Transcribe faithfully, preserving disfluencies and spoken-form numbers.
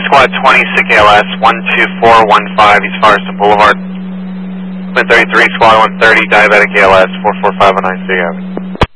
Squad twenty, S I C A L S one two four one five, East Firestone Boulevard. Twin thirty-three, Squad one thirty, Diabetic A L S four four five oh nine, Sig Avenue.